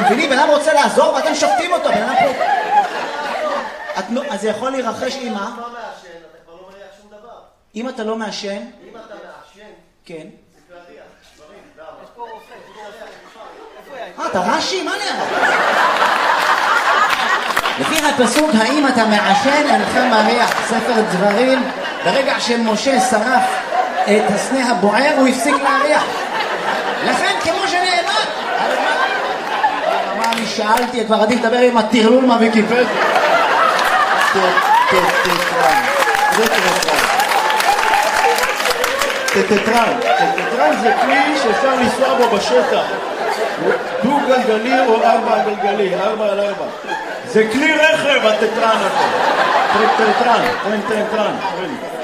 אתם מבינים? בן אדם רוצה לעזור ואתם שופטים אותו. בן אדם פה... אז זה יכול להירחש עם מה? אם אתה לא מעשן, אתה כבר לא מריח שום דבר. אם אתה לא מעשן? אם אתה מעשן, כן. זה כבר ריח. דברים, למה? יש פה רופא, אתה רש"י? מה נראה? לפי הפסוק, האם אתה מעשן אינך מריח, ספר דברים, ברגע שמשה שרף את הסנה הבוער הוא הפסיק להריח. לכן כמו שנאמר, מה אני שאלתי, כבר עדיף לדבר עם הטרלול מהוויקיפדיה. טטרן זה כלי שאפשר לנסוע בו בשטח, דו גלגלי או 4 גלגלי, 4 על 4. זה כלי רכב הטטרן הזה. טטרן.